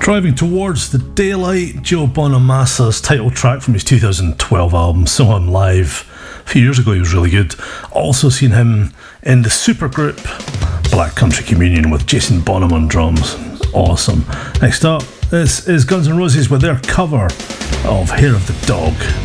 Driving Towards the Daylight, Joe Bonamassa's title track from his 2012 album. Saw him live a few years ago, he was really good. Also seen him in the supergroup Black Country Communion with Jason Bonham on drums. Awesome. Next up, this is Guns N' Roses with their cover of Hair of the Dog.